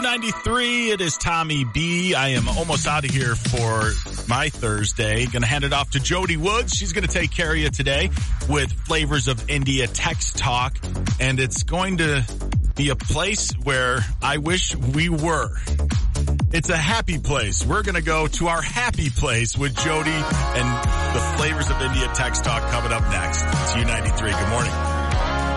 93, it is Tommy B. I am almost out of here for my Thursday. Going to hand it off to Jody Woods. She's going to take care of you today with Flavors of India Text Talk. And it's going to be a place where I wish we were. It's a happy place. We're going to go to our happy place with Jody and the Flavors of India Text Talk coming up next. It's U93. Good morning.